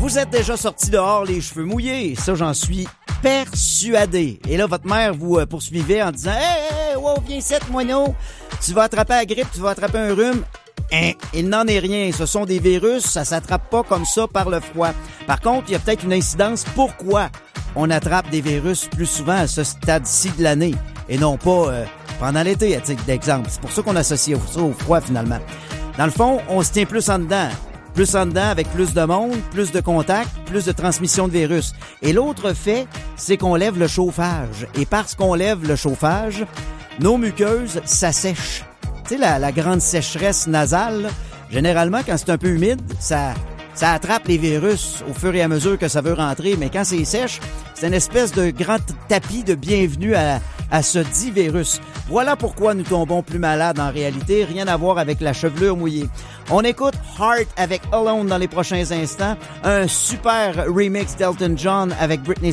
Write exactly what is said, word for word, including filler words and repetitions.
Vous êtes déjà sortis dehors les cheveux mouillés, ça j'en suis persuadé. Et là, votre mère vous euh, poursuivait en disant « Hey, hey, wow, viens ici, moineau, tu vas attraper la grippe, tu vas attraper un rhume. » Hein, il n'en est rien, ce sont des virus, ça s'attrape pas comme ça par le froid. Par contre, il y a peut-être une incidence pourquoi on attrape des virus plus souvent à ce stade-ci de l'année et non pas euh, pendant l'été, à titre d'exemple. C'est pour ça qu'on associe ça au froid finalement. Dans le fond, on se tient plus en dedans. Plus en dedans avec plus de monde, plus de contacts, plus de transmission de virus. Et l'autre fait, c'est qu'on lève le chauffage. Et parce qu'on lève le chauffage, nos muqueuses s'assèchent. Tu sais, la, la grande sécheresse nasale, là, généralement, quand c'est un peu humide, ça, ça attrape les virus au fur et à mesure que ça veut rentrer. Mais quand c'est sèche, c'est une espèce de grand tapis de bienvenue à, à ce dit virus. Voilà pourquoi nous tombons plus malades en réalité. Rien à voir avec la chevelure mouillée. On écoute Heart avec Alone dans les prochains instants. Un super remix d'Elton John avec Britney